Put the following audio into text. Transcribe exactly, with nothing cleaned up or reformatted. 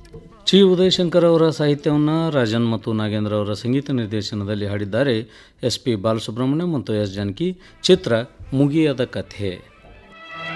ಚಿ ಉದಯಶಂಕರ್ ಅವರ ಸಾಹಿತ್ಯವನ್ನು ರಾಜನ್ ಮತ್ತು ನಾಗೇಂದ್ರ ಅವರ ಸಂಗೀತ ನಿರ್ದೇಶನದಲ್ಲಿ ಹಾಡಿದ್ದಾರೆ ಎಸ್ ಪಿ ಬಾಲಸುಬ್ರಹ್ಮಣ್ಯ ಮತ್ತು ಎಸ್ ಜಾನಕಿ. ಚಿತ್ರ ಮುಗಿಯದ ಕಥೆ.